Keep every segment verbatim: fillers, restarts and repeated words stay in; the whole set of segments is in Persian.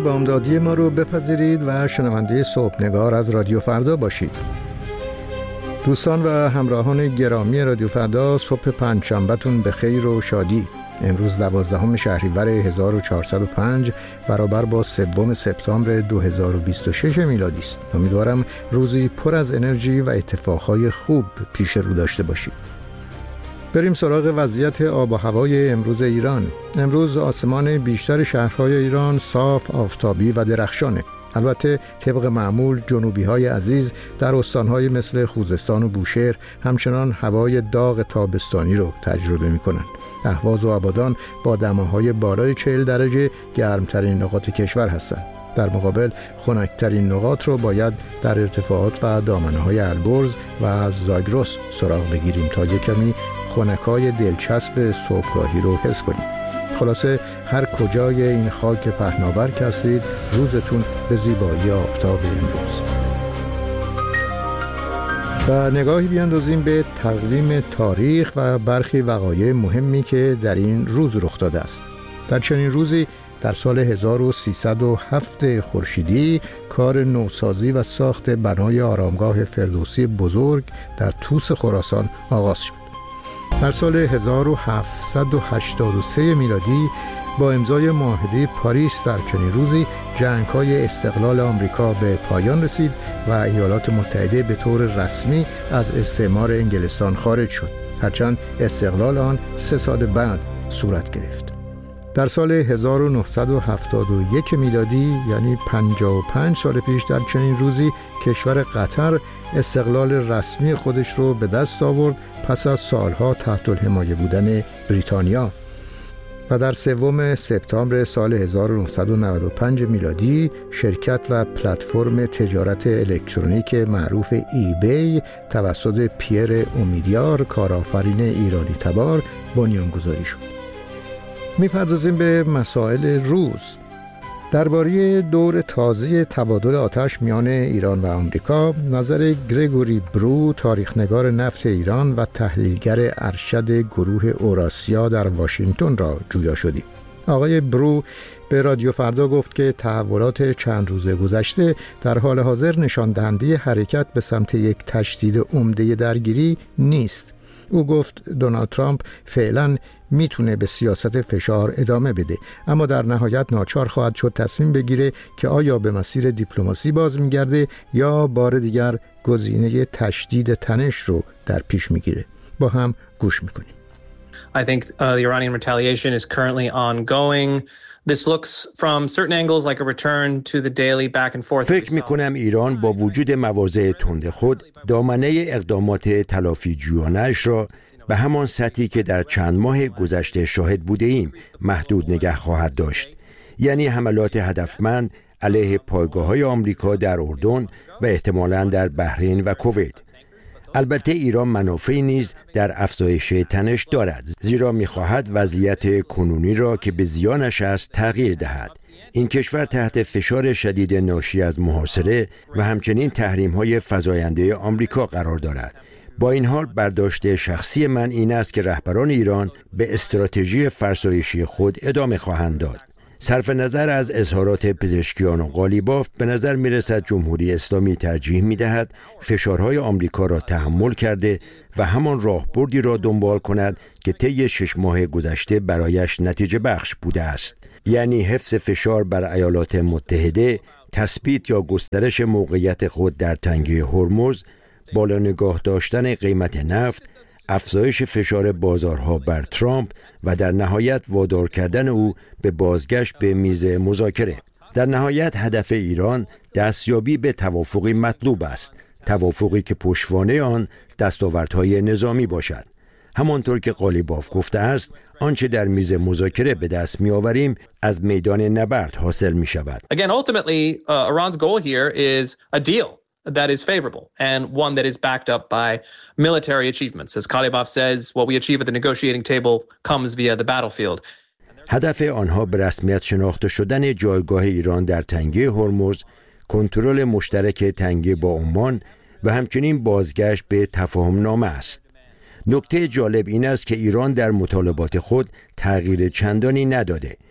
بامدادی ما رو بپذیرید و شنونده صبحنگار از رادیو فردا باشید. دوستان و همراهان گرامی رادیو فردا، صبح پنجشنبه‌تون به خیر و شادی. امروز دوازدهم شهریور هزار و چهارصد و پنج برابر با سوم سپتامبر دو هزار و بیست و شش میلادی است. امیدوارم روزی پر از انرژی و اتفاقهای خوب پیش رو داشته باشید. بریم سراغ وضعیت آب و هوای امروز ایران. امروز آسمان بیشتر شهرهای ایران صاف، آفتابی و درخشانه. البته طبق معمول جنوبی‌های عزیز در استان‌های مثل خوزستان و بوشهر همچنان هوای داغ تابستانی رو تجربه می‌کنند. اهواز و آبادان با دماهای بالای چهل درجه گرمترین نقاط کشور هستند. در مقابل خنک‌ترین نقاط رو باید در ارتفاعات و دامنه‌های البرز و زاگرس سراغ بگیریم تا یک کمی خنکای دلچسب صبحگاهی رو حس کنیم. خلاصه هر کجای این خاک پهناور که هستید، روزتون به زیبایی آفتاب امروز. و نگاهی بیاندازیم به تقویم تاریخ و برخی وقایع مهمی که در این روز رخ داده است. در چنین روزی در سال هزار و سیصد و هفت خورشیدی کار نوسازی و ساخت بنای آرامگاه فردوسی بزرگ در طوس خراسان آغاز شد. در سال هزار و هفتصد و هشتاد و سه میلادی با امضای معاهده پاریس در چنین روزی جنگ‌های استقلال آمریکا به پایان رسید و ایالات متحده به طور رسمی از استعمار انگلستان خارج شد، هرچند استقلال آن سه سال بعد صورت گرفت. در سال هزار و نهصد و هفتاد و یک میلادی، یعنی پنجاه و پنج سال پیش، در چنین روزی کشور قطر استقلال رسمی خودش رو به دست آورد پس از سالها تحت الحمایه بودن بریتانیا. و در سوم سپتامبر سال هزار و نهصد و نود و پنج میلادی شرکت و پلتفرم تجارت الکترونیک معروف ای بی توسط پیر امیدیار، کارآفرین ایرانی تبار، بنیانگذاری شد. می‌پردازیم به مسائل روز. درباره دور تازه تبادل آتش میان ایران و آمریکا، نظر گرگوری برو، تاریخنگار نفت ایران و تحلیلگر ارشد گروه اوراسیا در واشنگتن را جویا شدیم. آقای برو به رادیو فردا گفت که تحولات چند روز گذشته در حال حاضر نشان دهنده حرکت به سمت یک تشدید عمده درگیری نیست. او گفت دونالد ترامپ فعلاً میتونه به سیاست فشار ادامه بده، اما در نهایت ناچار خواهد شد تصمیم بگیره که آیا به مسیر دیپلماسی باز میگرده یا بار دیگر گزینه تشدید تنش رو در پیش میگیره. با هم گوش میکنیم. I think uh, the Iranian retaliation is currently ongoing. This looks from certain angles like a return to the daily back and forth. فکر میکنم ایران با وجود مواضع تند خود دامنه اقدامات تلافی جویانش را به همان سطحی که در چند ماه گذشته شاهد بوده ایم محدود نگه خواهد داشت، یعنی حملات هدفمند علیه پایگاه‌های آمریکا در اردن و احتمالاً در بحرین و کویت. البته ایران منافعی نیز در افزایش تنش دارد، زیرا می‌خواهد وضعیت کنونی را که به زیانش است تغییر دهد. این کشور تحت فشار شدید ناشی از محاصره و همچنین تحریم‌های فزاینده آمریکا قرار دارد. با این حال برداشت شخصی من این است که رهبران ایران به استراتژی فرسایشی خود ادامه خواهند داد. صرف نظر از اظهارات پزشکیان و قالیباف، به نظر می رسد جمهوری اسلامی ترجیح می دهد فشارهای آمریکا را تحمل کرده و همان راهبردی را دنبال کند که طی شش ماه گذشته برایش نتیجه بخش بوده است، یعنی حفظ فشار بر ایالات متحده، تثبیت یا گسترش موقعیت خود در تنگه هرمز، بالا نگاه داشتن قیمت نفت، افزایش فشار بازارها بر ترامپ و در نهایت وادار کردن او به بازگشت به میز مذاکره. در نهایت هدف ایران دستیابی به توافقی مطلوب است، توافقی که پشتوانه آن دستاوردهای نظامی باشد. همانطور که قالیباف گفته است، آنچه در میز مذاکره به دست می‌آوریم از میدان نبرد حاصل می‌شود. Again, ultimately, uh, Iran's goal here is a deal that is favorable and one that is backed up by military achievements. As Kalibov says, what we achieve at the negotiating table comes via the battlefield. هدف آنها به رسمیت شناخته شدن جایگاه ایران در تنگه هرمز، کنترل مشترک تنگه با عمان و همچنین بازگشت به تفاهم نامه است. نکته جالب این است که ایران در مطالبات خود تغییر چندانی نداده.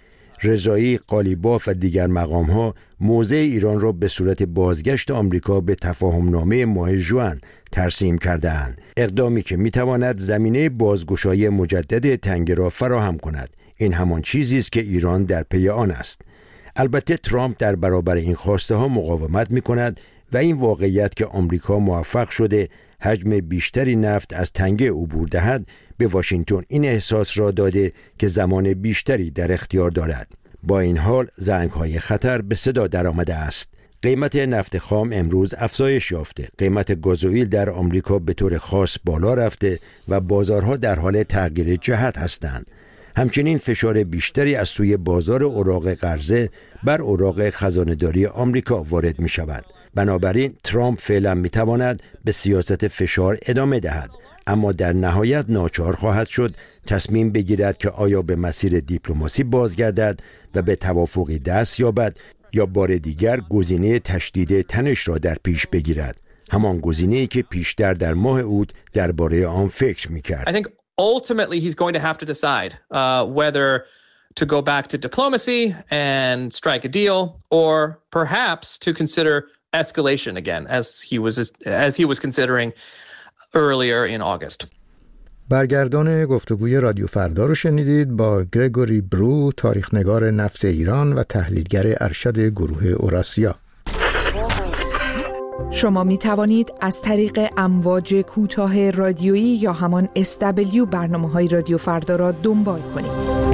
رضایی، قالیباف و دیگر مقام‌ها موضع ایران را به صورت بازگشت آمریکا به تفاهمنامه ماه ژوئن ترسیم کرده‌اند، اقدامی که می‌تواند زمینه بازگشایی مجدد تنگه را فراهم کند. این همان چیزی است که ایران در پی آن است. البته ترامپ در برابر این خواسته ها مقاومت می‌کند و این واقعیت که آمریکا موفق شده حجم بیشتری نفت از تنگه عبور دهد به واشنگتن این احساس را داده که زمان بیشتری در اختیار دارد. با این حال زنگ‌های خطر به صدا درآمده است. قیمت نفت خام امروز افزایش یافته. قیمت گازوئیل در آمریکا به طور خاص بالا رفته و بازارها در حال تغییر جهت هستند. همچنین فشار بیشتری از سوی بازار اوراق قرضه بر اوراق خزانه‌داری آمریکا وارد می شود. بنابراین ترامپ فعلا می تواند به سیاست فشار ادامه دهد، اما در نهایت ناچار خواهد شد تصمیم بگیرد که آیا به مسیر دیپلماسی بازگردد و به توافقی دست یابد یا بار دیگر گزینه تشدید تنش را در پیش بگیرد، همان گزینه‌ای که پیشتر در ماه اوت درباره آن فکر می‌کرد. Ultimately, he's going to have to decide uh, whether to go back to diplomacy and strike a deal, or perhaps to consider escalation again, as he was as he was considering earlier in August. برگردان گفتگوی رادیو فردا رو شنیدید با گرگوری برو، تاریخنگار نفت ایران و تحلیلگر ارشد گروه اوراسیا. شما می توانید از طریق امواج کوتاه رادیویی یا همان اس دبلیو برنامه‌های رادیو فردا را دنبال کنید.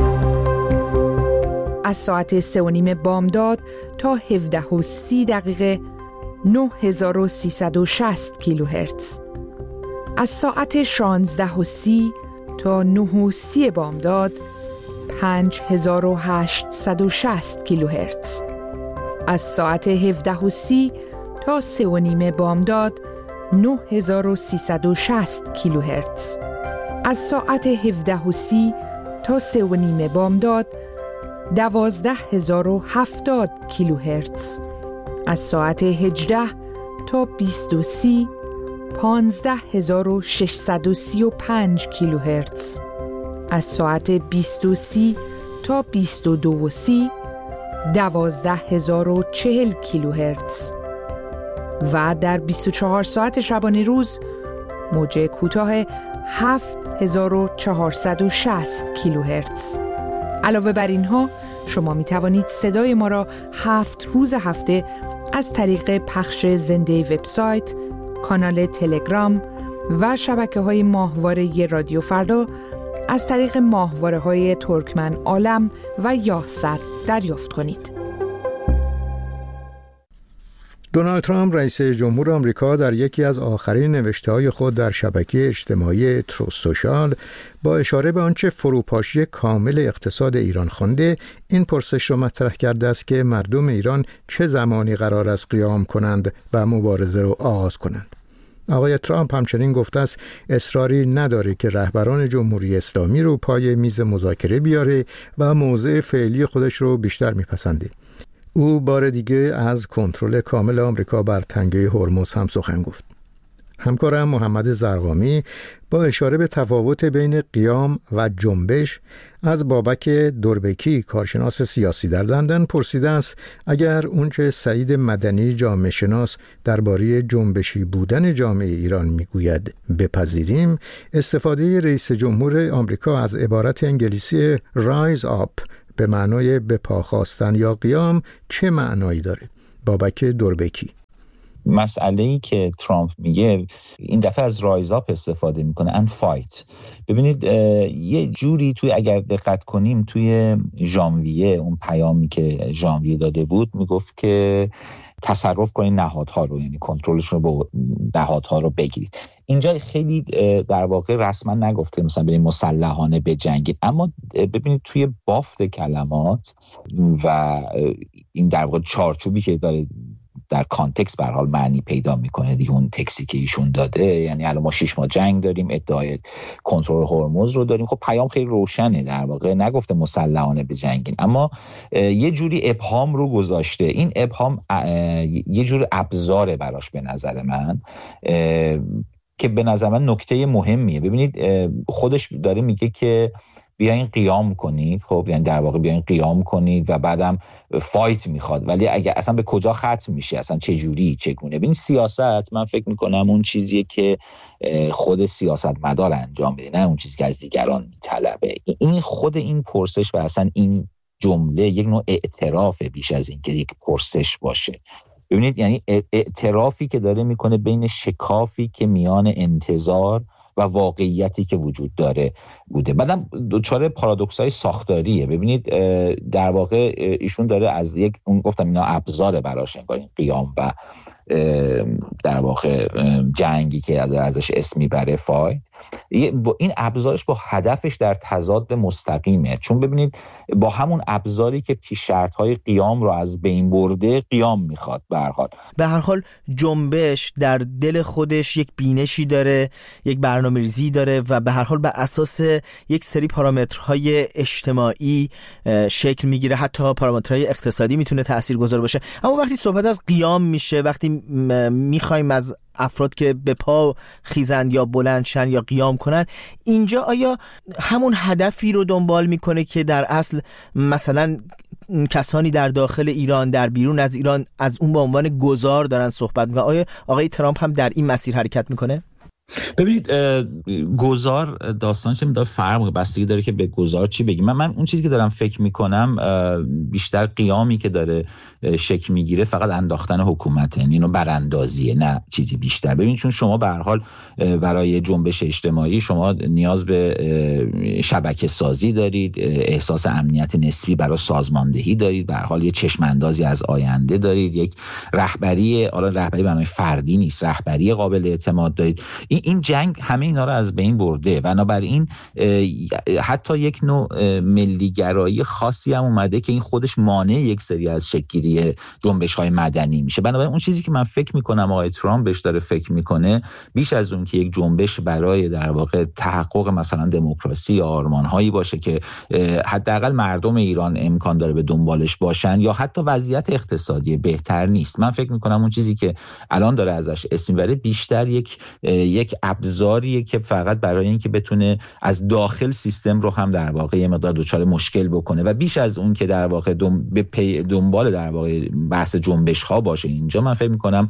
از ساعت سه و نیم بامداد تا هفده و سی دقیقه نه هزار و سیصد و شصت کیلوهرتز. از ساعت شانزده و سی تا نه و سی بامداد پنج هزار و هشتصد و شصت کیلوهرتز. از ساعت هفده و سی تا سه و نیم بامداد نه هزار و سیصد و شصت کیلوهرتز. از ساعت هفده و سی تا سه و نیم بامداد دوازده هزار و هفتاد کیلوهرتز. از ساعت هجده تا بیست و سی پانزده هزار و ششصد و سی و پنج کیلوهرتز. از ساعت بیست و سی تا بیست و دو و سی دوازده هزار و چهل کیلوهرتز. و در بیست و چهار ساعت شبانه روز موج کوتاه هفت هزار و چهارصد و شصت کیلوهرتز. علاوه بر اینها شما می توانید صدای ما را هفت روز هفته از طریق پخش زنده وبسایت، کانال تلگرام و شبکه‌های ماهواره رادیو فردا از طریق ماهواره‌های ترکمن عالم و یاهصد دریافت کنید. دونالد ترامپ رئیس جمهور آمریکا در یکی از آخرین نوشته‌های خود در شبکه اجتماعی تروث سوشال با اشاره به آنچه فروپاشی کامل اقتصاد ایران خوانده این پرسش را مطرح کرده است که مردم ایران چه زمانی قرار است قیام کنند و مبارزه را آغاز کنند. آقای ترامپ همچنین گفته است اصراری نداره که رهبران جمهوری اسلامی رو پای میز مذاکره بیاره و موضع فعلی خودش رو بیشتر میپسنده. او بار دیگه از کنترل کامل آمریکا بر تنگه هرمز هم سخن گفت. همکارم محمد زرقامی با اشاره به تفاوت بین قیام و جنبش از بابک دوربکی کارشناس سیاسی در لندن پرسیده است اگر اونچه سعید مدنی جامعه شناس درباره جنبشی بودن جامعه ایران میگوید بپذیریم، استفاده رئیس جمهور آمریکا از عبارت انگلیسی rise up به معنای به پا خاستن یا قیام چه معنایی داره؟ بابک دوربکی: مسئله‌ای که ترامپ میگه این دفعه از رایز آپ استفاده میکنه and fight. ببینید یه جوری توی اگر دقت کنیم توی ژانویه اون پیامی که ژانویه داده بود میگفت که تصرف کنید نهادها رو، یعنی کنترلشون رو با نهادها رو بگیرید. اینجا خیلی در واقع رسما نگفته مثلا بریم مسلحانه بجنگید، اما ببینید توی بافت کلمات و این در واقع چارچوبی که داره در کانتکست به هر حال معنی پیدا میکنه دیگه. اون تکسی که ایشون داده، یعنی الان ما شش ماه جنگ داریم، ادعای کنترل هرمز رو داریم، خب پیام خیلی روشنه، در واقع نگفته مسلحانه بجنگین، اما یه جوری ابهام رو گذاشته. این ابهام یه جور ابزاره براش به نظر من که به نظر من نکته مهمیه. ببینید خودش داره میگه که بیاین قیام کنید، خب یعنی در واقع بیاین قیام کنید و بعدم فایت میخواد، ولی اگه اصلا به کجا ختم میشه، اصلا چه جوری چگونه. ببین سیاست من فکر میکنم اون چیزیه که خود سیاستمدار انجام بده، نه اون چیزی که از دیگران میطلبه. این خود این پرسش و اصلا این جمله یک نوع اعتراف بیش از این که یک پرسش باشه. ببینید یعنی اعترافی که داره میکنه بین شکافی که میان انتظار و واقعیتی که وجود داره بوده. بعدم دوچاره پارادوکس‌های ساختاریه. ببینید در واقع ایشون داره از یک اون گفتم اینا ابزار براش انگار این قیام و در واقع جنگی که ازش اسم میبره فایت، این ابزارش با هدفش در تضاد مستقیمه. چون ببینید با همون ابزاری که پیش شرط‌های قیام رو از بین برده قیام میخواد. به هر حال به هر حال جنبش در دل خودش یک بینشی داره، یک برنامه‌ریزی داره و به هر حال بر اساس یک سری پارامترهای اجتماعی شکل میگیره، حتی پارامترهای اقتصادی میتونه تاثیرگذار باشه. اما وقتی صحبت از قیام میشه، وقتی میخوایم از افراد که به پا خیزند یا بلند شن یا قیام کنن، اینجا آیا همون هدفی رو دنبال میکنه که در اصل مثلا کسانی در داخل ایران، در بیرون از ایران از اون به عنوان گذار دارن صحبت میکنن؟ آیا آقای ترامپ هم در این مسیر حرکت میکنه؟ ببینید گذار داستانش میاد فرق بستگی داره که به گذار چی بگیم. من من اون چیزی که دارم فکر میکنم بیشتر قیامی که داره شکل میگیره فقط انداختن حکومت، یعنی اینو براندازیه، نه چیزی بیشتر. ببین چون شما به هر حال برای جنبش اجتماعی شما نیاز به شبکه سازی دارید، احساس امنیت نسبی برای سازماندهی دارید، به هر حال یه چشم اندازی از آینده دارید، یک رهبری، حالا رهبری برای فردی نیست، رهبری قابل اعتماد دارید. این این جنگ همه اینا رو از بین برده. بنابراین حتی یک نوع ملیگرایی خاصی هم اومده که این خودش مانع یک سری از شکل‌گیری جنبش‌های مدنی میشه. بنابراین اون چیزی که من فکر میکنم آقای ترامپ بهش داره فکر میکنه، بیش از اون که یک جنبش برای در واقع تحقق مثلا دموکراسی یا آرمان‌هایی باشه که حداقل مردم ایران امکان داره به دنبالش باشن، یا حتی وضعیت اقتصادی بهتر نیست. من فکر میکنم اون چیزی که الان داره ازش اسم میبره بیشتر یک یک ابزاریه که فقط برای اینکه بتونه از داخل سیستم رو هم در واقع یه مقدار دچار مشکل بکنه و بیش از اون که در واقع دم... به پی... دنبال در واقع بحث جنبش ها باشه. اینجا من فکر میکنم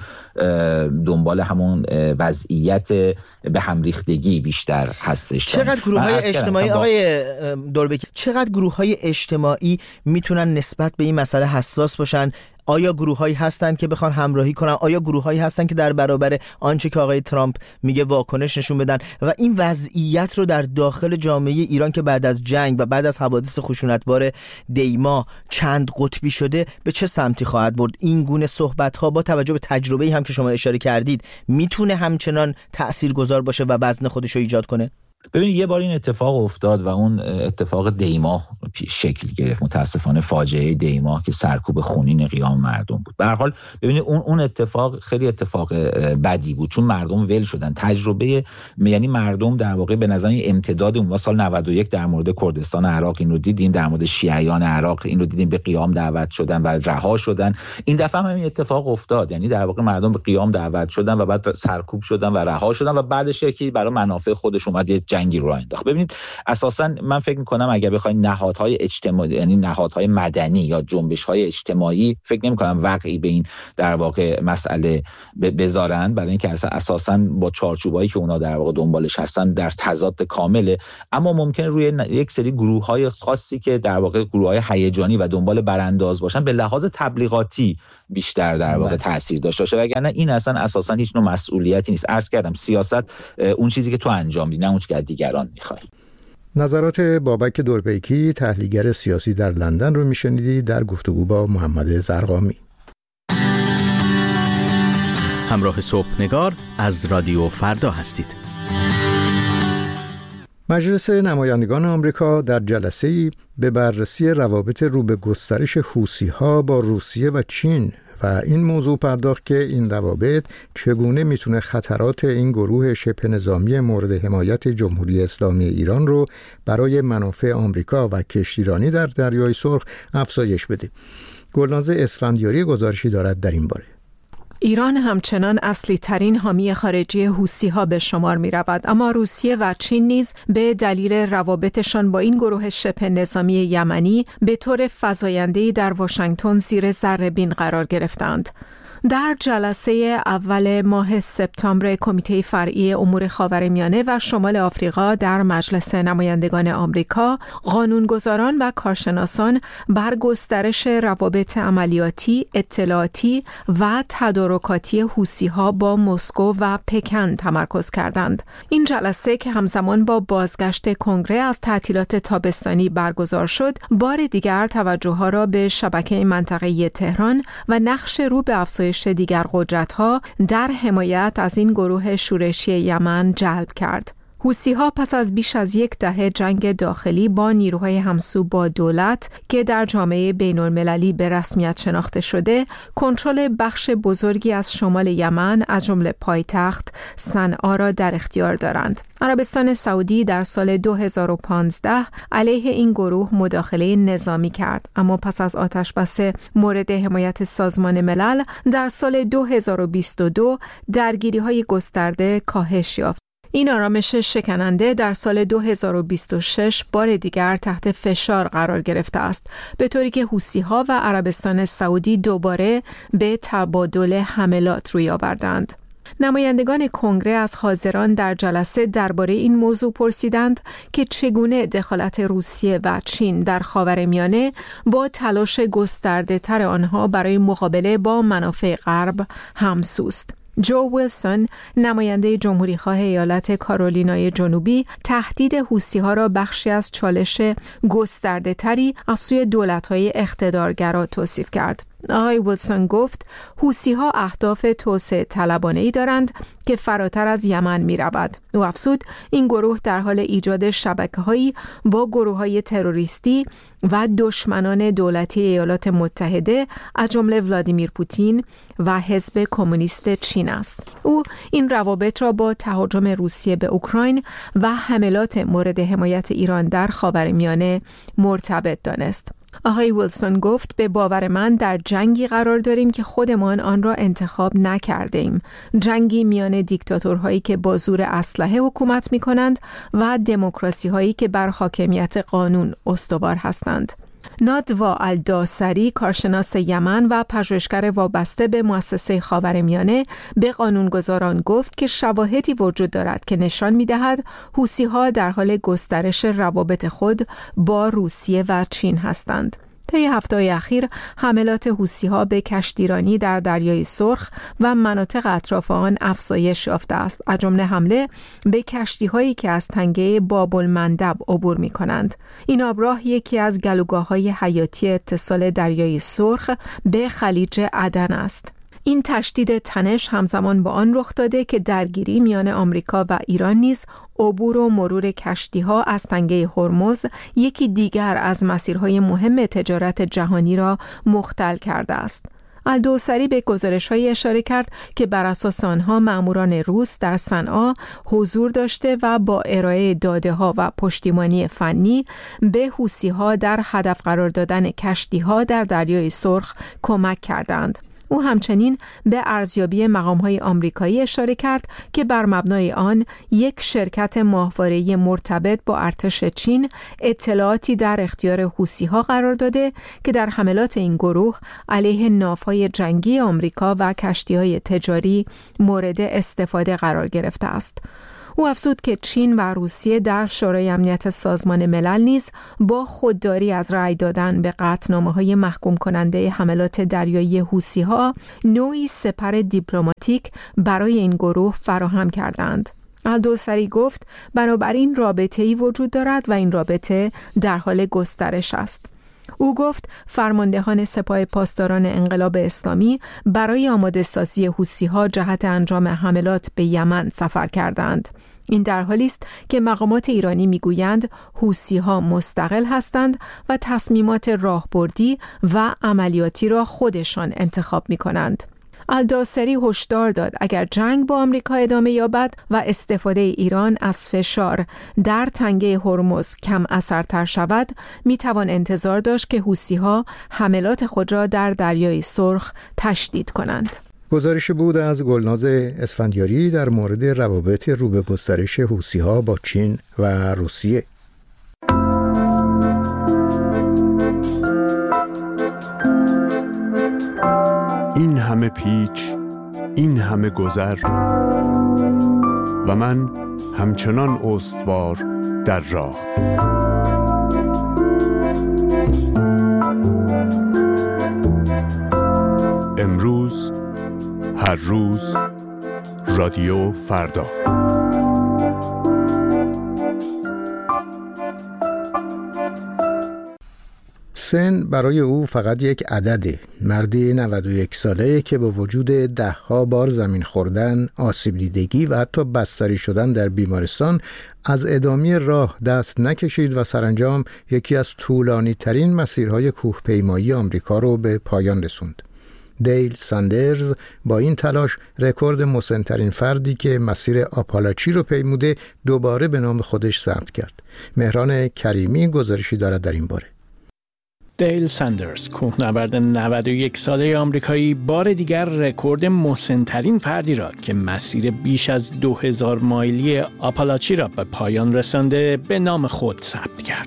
دنبال همون وضعیت به هم ریختگی بیشتر هستش. چقدر گروه های اجتماعی با... آقای دوربکی، چقدر گروه های اجتماعی میتونن نسبت به این مسئله حساس باشن؟ آیا گروه‌هایی هستند که بخوان همراهی کنن؟ آیا گروه‌هایی هستند که در برابر آنچه که آقای ترامپ میگه واکنش نشون بدن؟ و این وضعیت رو در داخل جامعه ایران که بعد از جنگ و بعد از حوادث خشونتبار دیما چند قطبی شده به چه سمتی خواهد برد؟ این گونه صحبت‌ها با توجه به تجربه‌ای هم که شما اشاره کردید میتونه همچنان تاثیرگذار باشه و وزن خودش رو ایجاد کنه؟ ببینید یه بار این اتفاق افتاد و اون اتفاق دیما شکل گرفت، متاسفانه فاجعه دیما که سرکوب خونین قیام مردم بود. به هر حال ببینید اون اون اتفاق خیلی اتفاق بدی بود چون مردم ول شدن. تجربه یعنی مردم در واقع به نظر امتداد اون سال نود و یک در مورد کردستان عراق این رو دیدیم، در مورد شیعیان عراق این رو دیدیم، به قیام دعوت شدن و رها شدن. این دفعه هم همین اتفاق افتاد، یعنی در واقع مردم به قیام دعوت شدن و بعد سرکوب شدن و رها شدن و بعدش یکی برای منافع خودش اومد جنگی رو انداخت. ببینید اساسا من فکر می‌کنم اگر بخواید نهادهای اجتماعی یعنی نهادهای مدنی یا جنبش‌های اجتماعی فکر نمی‌کنم واقعی به این در واقع مسئله بذارن، برای اینکه اساسا با چارچوبایی که اونا در واقع دنبالش هستن در تضاد کامله. اما ممکنه روی یک سری گروه‌های خاصی که در واقع گروه‌های هیجانی و دنبال برانداز باشن به لحاظ تبلیغاتی بیشتر در واقع تاثیر داشته باشه، وگرنه این اصلا اساسا هیچ نوع مسئولیتی نیست. عرض کردم سیاست اون چیزی که تو انجام میدی، نه اون چیزی که دیگران میخوای. نظرات بابک دوربیکی تحلیلگر سیاسی در لندن رو میشنیدی در گفتگو با محمد زرقامی. همراه صبحنگار از رادیو فردا هستید. مجلس نمایندگان آمریکا در جلسه‌ای به بررسی روابط رو به گسترش حوثی‌ها با روسیه و چین و این موضوع پرداخت که این روابط چگونه میتونه خطرات این گروه شبه نظامی مورد حمایت جمهوری اسلامی ایران رو برای منافع آمریکا و کشتیرانی در دریای سرخ افزایش بده. گلناز اسفندیاری گزارشی دارد در این باره. ایران همچنان اصلی ترین حامی خارجی حوثی ها به شمار می رود، اما روسیه و چین نیز به دلیل روابطشان با این گروه شبه نظامی یمنی به طور فزاینده‌ای در واشنگتن زیر ذره‌بین قرار گرفتند. در جلسه اول ماه سپتامبر کمیته فرعی امور خاورمیانه و شمال آفریقا در مجلس نمایندگان آمریکا، قانونگذاران و کارشناسان بر گسترش روابط عملیاتی، اطلاعاتی و تدارکاتی حوثی‌ها با مسکو و پکن تمرکز کردند. این جلسه که همزمان با بازگشت کنگره از تعطیلات تابستانی برگزار شد، بار دیگر توجه‌ها را به شبکه منطقه‌ای تهران و نقش رو به افزایش دیگر قدرت‌ها در حمایت از این گروه شورشی یمن جلب کرد. حوثی‌ها پس از بیش از یک دهه جنگ داخلی با نیروهای همسو با دولت که در جامعه بین‌المللی به رسمیت شناخته شده، کنترل بخش بزرگی از شمال یمن از جمله پایتخت صنعا را در اختیار دارند. عربستان سعودی در سال دو هزار و پانزده علیه این گروه مداخله نظامی کرد، اما پس از آتشبس مورد حمایت سازمان ملل در سال دو هزار و بیست و دو درگیری‌های گسترده کاهش یافت. این آرامش شکننده در سال دو هزار و بیست و شش بار دیگر تحت فشار قرار گرفته است، به طوری که حوثی‌ها و عربستان سعودی دوباره به تبادل حملات روی آوردند. نمایندگان کنگره از حاضران در جلسه درباره این موضوع پرسیدند که چگونه دخالت روسیه و چین در خاورمیانه با تلاش گسترده تر آنها برای مقابله با منافع غرب همسوست. جو ویلسون، نماینده جمهوری‌خواه ایالت کارولینای جنوبی، تهدید حوثی‌ها را بخشی از چالش گسترده‌تری از سوی دولت‌های اقتدارگرا توصیف کرد. آقای ویلسون گفت حوثی‌ها اهداف توسعه طلبانه‌ای دارند که فراتر از یمن می‌رود. او افزود این گروه در حال ایجاد شبکه‌هایی با گروه‌های تروریستی و دشمنان دولتی ایالات متحده از جمله ولادیمیر پوتین و حزب کمونیست چین است. او این روابط را با تهاجم روسیه به اوکراین و حملات مورد حمایت ایران در خاورمیانه مرتبط دانست. آقای ویلسون گفت به باور من در جنگی قرار داریم که خودمان آن را انتخاب نکرده ایم. جنگی میان دیکتاتورهایی که با زور اسلحه حکومت می کنند و دموکراسی هایی که بر حاکمیت قانون استوار هستند. نادوا الداسری، کارشناس یمن و پژوهشگر وابسته به مؤسسه خاورمیانه، به قانونگذاران گفت که شواهدی وجود دارد که نشان می‌دهد حوثی‌ها در حال گسترش روابط خود با روسیه و چین هستند. طی هفته‌های اخیر حملات حوثی‌ها به کشتیرانی در دریای سرخ و مناطق اطراف آن افزایش یافته است، از جمله حمله به کشتی‌هایی که از تنگه باب المندب عبور می‌کنند. این آبراه یکی از گلوگاه‌های حیاتی اتصال دریای سرخ به خلیج عدن است. این تشدید تنش همزمان با آن رخ داده که درگیری میان آمریکا و ایران نیز عبور و مرور کشتی‌ها از تنگه هرمز، یکی دیگر از مسیرهای مهم تجارت جهانی را مختل کرده است. الدوسری به گزارش‌های اشاره کرد که بر اساس آنها مأموران روس در صنعا حضور داشته و با ارائه داده‌ها و پشتیبانی فنی به حوثی‌ها در هدف قرار دادن کشتی‌ها در دریای سرخ کمک کردند. او همچنین به ارزیابی مقام‌های آمریکایی اشاره کرد که بر مبنای آن یک شرکت ماهواره‌ای مرتبط با ارتش چین اطلاعاتی در اختیار حوثی‌ها قرار داده که در حملات این گروه علیه ناوهای جنگی آمریکا و کشتی‌های تجاری مورد استفاده قرار گرفته است. او افزود که چین و روسیه در شورای امنیت سازمان ملل نیز با خودداری از رأی دادن به قطعنامه‌های محکوم کننده حملات دریایی حوثی‌ها نوعی سپر دیپلماتیک برای این گروه فراهم کردند. الدوسری گفت بنابراین رابطه‌ای وجود دارد و این رابطه در حال گسترش است. او گفت فرماندهان سپاه پاسداران انقلاب اسلامی برای آماده سازی حوثی‌ها جهت انجام حملات به یمن سفر کردند. این در حالی است که مقامات ایرانی میگویند حوثی‌ها مستقل هستند و تصمیمات راهبردی و عملیاتی را خودشان انتخاب می‌کنند. الداسری هشدار داد اگر جنگ با آمریکا ادامه یابد و استفاده ایران از فشار در تنگه هرمز کم اثرتر شود، میتوان انتظار داشت که حوثی‌ها حملات خود را در دریای سرخ تشدید کنند. گزارشی بود از گلناز اسفندیاری در مورد روابط رو به گسترش حوثی‌ها با چین و روسیه. این همه پیچ، این همه گذر و من همچنان استوار در راه. امروز، هر روز، رادیو فردا. سن برای او فقط یک عدده. مردی نود و یک ساله که با وجود ده ها بار زمین خوردن، آسیب دیدگی و حتی بستری شدن در بیمارستان از ادامه راه دست نکشید و سرانجام یکی از طولانی ترین مسیرهای کوهپیمایی آمریکا رو به پایان رسوند. دیل ساندرز با این تلاش رکورد مسن‌ترین فردی که مسیر آپالاچی رو پیموده دوباره به نام خودش ثبت کرد. مهران کریمی گزارشی دارد در این باره. دیل ساندرز، کوهنورد نود و یک ساله آمریکایی، بار دیگر رکورد مسن‌ترین فردی را که مسیر بیش از دو هزار مایلی آپالاچی را به پایان رسانده به نام خود ثبت کرد.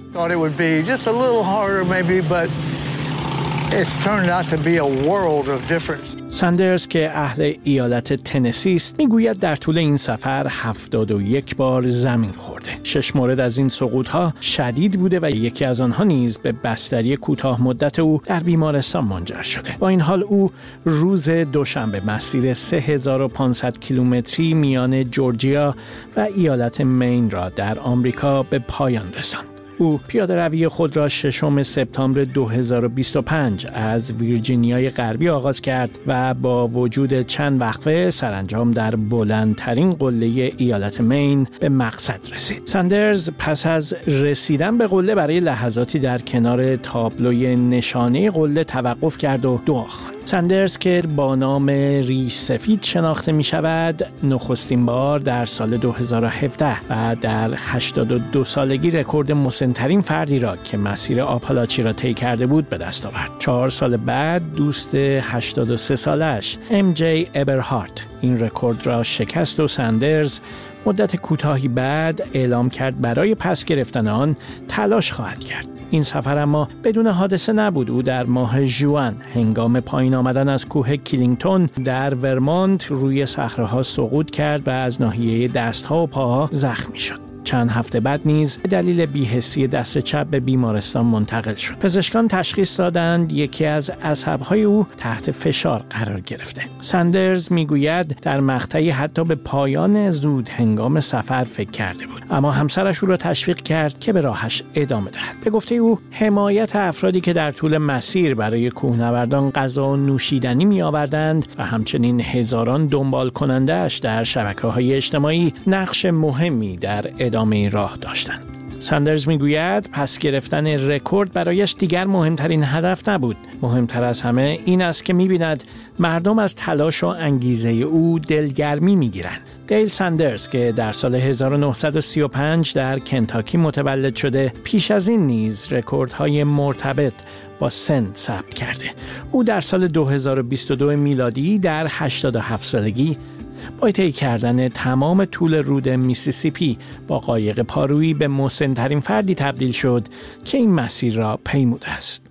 ساندرز که اهل ایالت تنسی است میگوید در طول این سفر هفتاد و یک بار زمین خورده. شش مورد از این سقوط‌ها شدید بوده و یکی از آنها نیز به بستری کوتاه مدت او در بیمارستان منجر شده. با این حال او روز دوشنبه مسیر سه هزار و پانصد کیلومتری میان جورجیا و ایالت مین را در آمریکا به پایان رساند. او پیاده روی خود را ششم سپتامبر دو هزار و بیست و پنج از ویرجینیای غربی آغاز کرد و با وجود چند وقفه سرانجام در بلندترین قله ایالت مین به مقصد رسید. ساندرز پس از رسیدن به قله برای لحظاتی در کنار تابلوی نشانه قله توقف کرد و دعا خواند. ساندرز که با نام ریش سفید شناخته می شود، نخستین بار در سال دو هزار و هفده و در هشتاد و دو سالگی رکورد مسن‌ترین فردی را که مسیر آپالاچی را طی کرده بود به دست آورد. چهار سال بعد دوست هشتاد و سه سالش ام جی ابرهارت این رکورد را شکست و ساندرز مدت کوتاهی بعد اعلام کرد برای پس گرفتن آن تلاش خواهد کرد. این سفر اما بدون حادثه نبود. او در ماه ژوئن هنگام پایین آمدن از کوه کلینگتون در ورمونت روی صخره‌ها سقوط کرد و از ناحیه دست‌ها و پاها زخمی شد. چند هفته بعد نیز به دلیل بی‌حسی دست چپ به بیمارستان منتقل شد. پزشکان تشخیص دادند یکی از عصب‌های او تحت فشار قرار گرفته. ساندرز میگوید در مقطعی حتی به پایان زود هنگام سفر فکر کرده بود، اما همسرش او را تشویق کرد که به راهش ادامه دهد. به گفته او حمایت افرادی که در طول مسیر برای کوهنوردان غذا و نوشیدنی می‌آوردند و همچنین هزاران دنبال کننده‌اش در شبکه‌های اجتماعی نقش مهمی در ادامه راه داشتند. ساندرز میگوید پس گرفتن رکورد برایش دیگر مهمترین هدف نبود. مهمتر از همه این است که می‌بیند مردم از تلاش و انگیزه او دلگرمی می‌گیرند. دیل ساندرز که در سال هزار و نهصد و سی و پنج در کنتاکی متولد شده، پیش از این نیز رکوردهای مرتبط با سن ثبت کرده. او در سال دو هزار و بیست و دو میلادی در هشتاد و هفت سالگی با طی کردن تمام طول رود میسیسیپی با قایق پارویی به مسن‌ترین فردی تبدیل شد که این مسیر را پیموده است.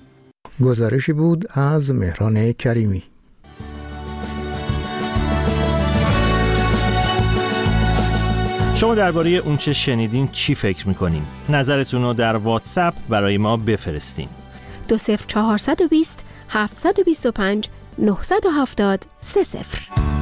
گزارشی بود از مهران کریمی. شما درباره اون چه شنیدین چی فکر میکنین؟ نظرتون رو در واتساپ برای ما بفرستین. دو صفر چهارصد و بیست هفتصد و بیست و پنج نهصد و هفتاد سه صفر.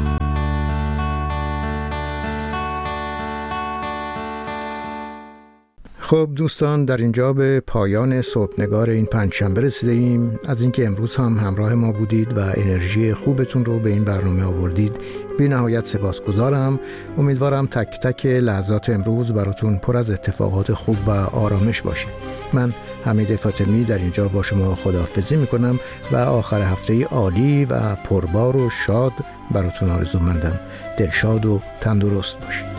خب دوستان، در اینجا به پایان صبحنگار این پنجشنبه رسیده ایم. از اینکه امروز هم همراه ما بودید و انرژی خوبتون رو به این برنامه آوردید بی نهایت سپاسگزارم. امیدوارم تک تک لحظات امروز براتون پر از اتفاقات خوب و آرامش باشه. من حمید فاطمی در اینجا با شما خداحافظی میکنم و آخر هفته عالی و پربار و شاد براتون آرزو مندم. دلشاد و تندرست باشید.